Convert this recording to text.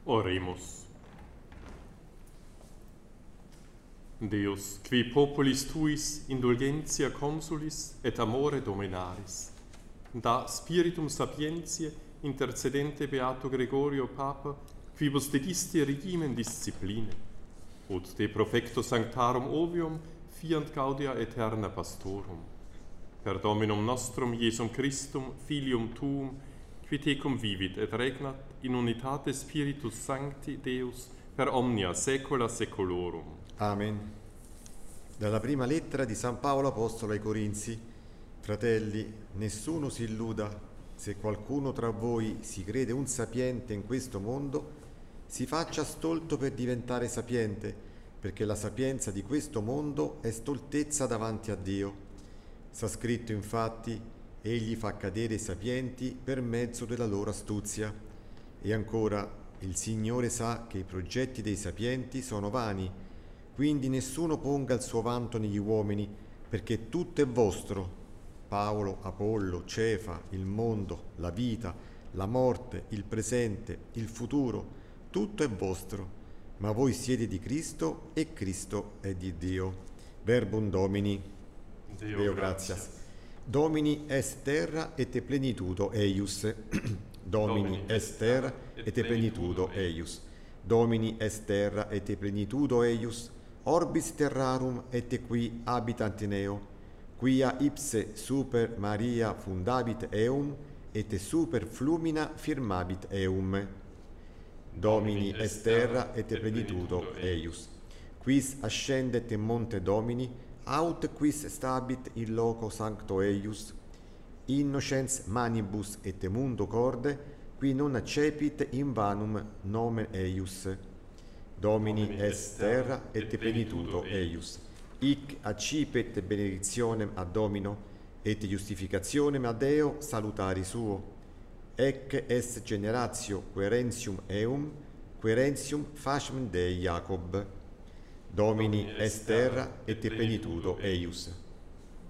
Oremus. Deus, qui populis tuis indulgentia consulis et amore dominaris, da spiritum sapientiae intercedente Beato Gregorio Papa, quibus dedisti regimen discipline, ut de profecto sanctarum ovium fiant gaudia aeterna pastorum, per Dominum nostrum Iesum Christum, Filium Tuum, qui tecum vivit et regnat in unitate Spiritus Sancti Deus per omnia saecula saeculorum. Amen. Dalla prima lettera di San Paolo Apostolo ai Corinzi. Fratelli, nessuno si illuda. Se qualcuno tra voi si crede un sapiente in questo mondo, si faccia stolto per diventare sapiente, perché la sapienza di questo mondo è stoltezza davanti a Dio. Sta scritto infatti: egli fa cadere i sapienti per mezzo della loro astuzia. E ancora, il Signore sa che i progetti dei sapienti sono vani, quindi nessuno ponga il suo vanto negli uomini, perché tutto è vostro. Paolo, Apollo, Cefa, il mondo, la vita, la morte, il presente, il futuro, tutto è vostro. Ma voi siete di Cristo e Cristo è di Dio. Verbum Domini. Deo gratias. Domini est terra et plenitudo eius. Domini est terra et plenitudo eius. Domini est terra et plenitudo eius. Orbis terrarum et qui habitant neo, quia ipse super Maria fundabit eum, et super flumina firmabit eum. Domini est terra et plenitudo eius. Quis ascendet in monte Domini, aut quis stabit in loco sancto eius. Innocens manibus et mundo corde, qui non accepit in vanum nomen eius. Domini est terra et plenitudo eius. Hic accipet benedictionem ad Domino, et justificationem ad Deo salutari suo. Ec est generatio querentium eum, querentium facem Dei Jacob. Domini est terra et plenitudo eius.